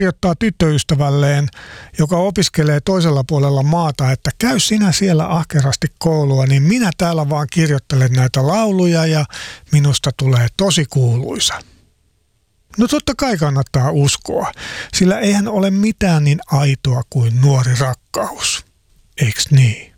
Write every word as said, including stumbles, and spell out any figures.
kirjoittaa tyttöystävälleen, joka opiskelee toisella puolella maata, että käy sinä siellä ahkerasti koulua, niin minä täällä vaan kirjoittelen näitä lauluja ja minusta tulee tosi kuuluisa. No totta kai kannattaa uskoa, sillä eihän ole mitään niin aitoa kuin nuori rakkaus. Eiks niin?